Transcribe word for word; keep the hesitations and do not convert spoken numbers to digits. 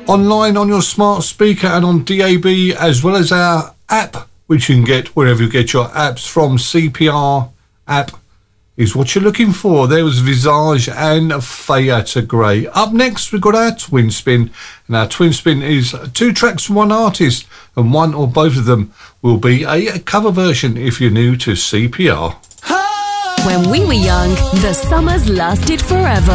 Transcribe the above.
online on your smart speaker and on D A B, as well as our app, which you can get wherever you get your apps from. C P R app is what you're looking for. There was Visage and Fayata Grey. Up next, we've got our Twin Spin. And our Twin Spin is two tracks from one artist, and one or both of them will be a cover version if you're new to C P R. When we were young, the summers lasted forever.